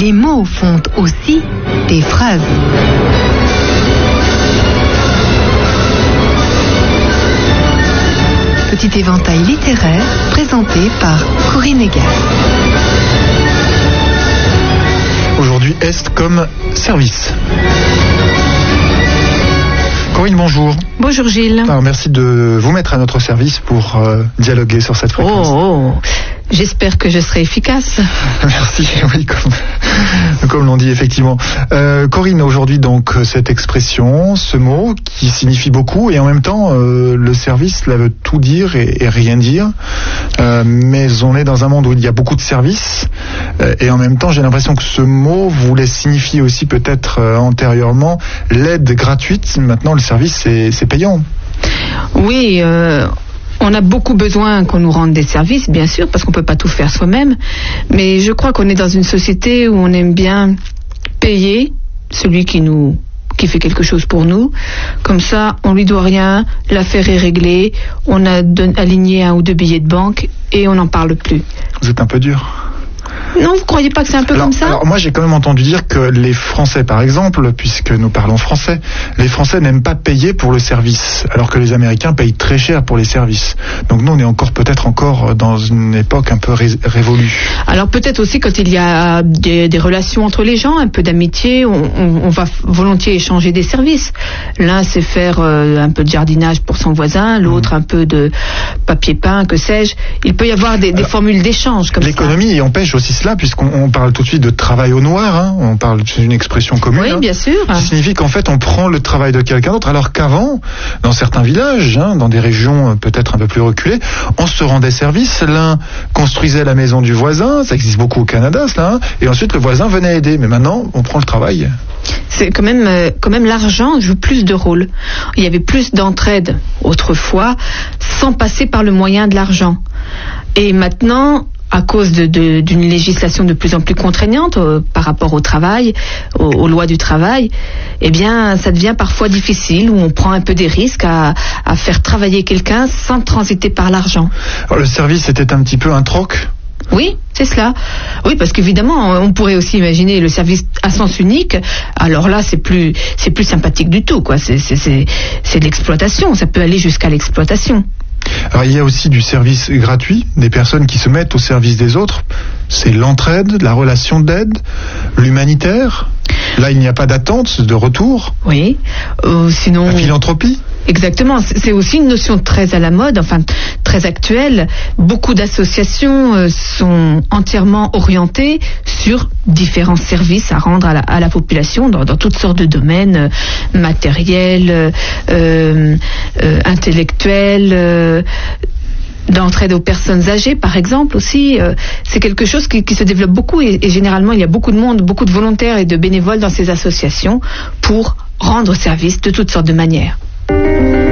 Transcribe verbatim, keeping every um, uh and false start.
les mots font aussi des phrases. Petit éventail littéraire présenté par Corinne Egas. Aujourd'hui, Est comme service. Corinne, bonjour. Bonjour Gilles. Alors, merci de vous mettre à notre service pour euh, dialoguer sur cette fréquence. Oh, oh. J'espère que je serai efficace. Merci, oui, comme, comme l'on dit effectivement. Euh, Corinne, aujourd'hui donc cette expression, ce mot qui signifie beaucoup et en même temps euh, le service, cela veut tout dire et, et rien dire. Euh, mais on est dans un monde où il y a beaucoup de services euh, et en même temps j'ai l'impression que ce mot voulait signifier aussi peut-être euh, antérieurement l'aide gratuite. Maintenant le service c'est, c'est payant. Oui. Euh... On a beaucoup besoin qu'on nous rende des services, bien sûr, parce qu'on ne peut pas tout faire soi-même. Mais je crois qu'on est dans une société où on aime bien payer celui qui nous qui fait quelque chose pour nous. Comme ça, on lui doit rien, l'affaire est réglée, on a don- aligné un ou deux billets de banque et on n'en parle plus. Vous êtes un peu dur. Non, vous croyez pas que c'est un peu alors, comme ça ? Alors moi j'ai quand même entendu dire que les Français par exemple, puisque nous parlons français, les Français n'aiment pas payer pour le service, alors que les Américains payent très cher pour les services. Donc nous on est encore peut-être encore dans une époque un peu ré- révolue. Alors peut-être aussi quand il y a des, des relations entre les gens, un peu d'amitié, on, on, on va volontiers échanger des services. L'un c'est faire euh, un peu de jardinage pour son voisin, l'autre mmh. un peu de papier peint, que sais-je. Il peut y avoir des, des alors, formules d'échange comme l'économie ça. L'économie empêche aussi cela, puisqu'on on parle tout de suite de travail au noir, hein, on parle, c'est une expression commune. Oui, bien sûr. Qui signifie qu'en fait, on prend le travail de quelqu'un d'autre, alors qu'avant, dans certains villages, hein, dans des régions peut-être un peu plus reculées, on se rendait service, l'un construisait la maison du voisin, ça existe beaucoup au Canada, cela, hein, et ensuite le voisin venait aider. Mais maintenant, on prend le travail. C'est quand même, euh, quand même l'argent joue plus de rôle. Il y avait plus d'entraide autrefois, sans passer par le moyen de l'argent. Et maintenant, à cause de, de, d'une législation de plus en plus contraignante euh, par rapport au travail, aux, aux lois du travail, eh bien, ça devient parfois difficile, où on prend un peu des risques à, à faire travailler quelqu'un sans transiter par l'argent. Alors, le service était un petit peu un troc ? Oui, c'est cela. Oui, parce qu'évidemment, on pourrait aussi imaginer le service à sens unique. Alors là, c'est plus, c'est plus sympathique du tout, quoi. C'est, c'est, c'est, c'est de l'exploitation. Ça peut aller jusqu'à l'exploitation. Alors il y a aussi du service gratuit, des personnes qui se mettent au service des autres. C'est l'entraide, la relation d'aide, l'humanitaire. Là, il n'y a pas d'attente de retour. Oui. Euh, sinon. La philanthropie. Exactement. C'est aussi une notion très à la mode, enfin très actuelle. Beaucoup d'associations euh, sont entièrement orientées sur différents services à rendre à la, à la population dans, dans toutes sortes de domaines euh, matériels, euh, euh, intellectuels. Euh, d'entraide aux personnes âgées, par exemple, aussi, euh, c'est quelque chose qui, qui se développe beaucoup et, et généralement, il y a beaucoup de monde, beaucoup de volontaires et de bénévoles dans ces associations pour rendre service de toutes sortes de manières.